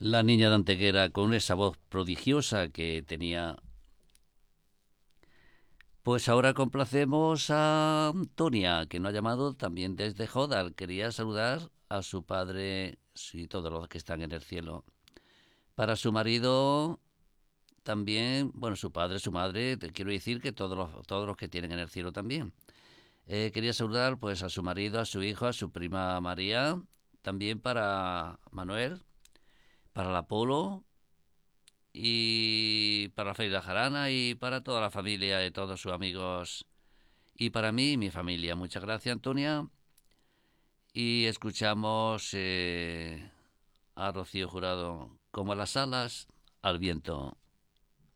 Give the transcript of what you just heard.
La niña de Antequera con esa voz prodigiosa que tenía. Pues ahora complacemos a Antonia, que nos ha llamado también desde Jodar. Quería saludar a su padre y todos los que están en el cielo. Para su marido también, bueno, su padre, su madre, te quiero decir que todos los que tienen en el cielo también. Quería saludar pues a su marido, a su hijo, a su prima María, también para Manuel, para la Polo y para Freira Jarana y para toda la familia y todos sus amigos y para mí y mi familia. Muchas gracias, Antonia. Y escuchamos a Rocío Jurado como las alas al viento.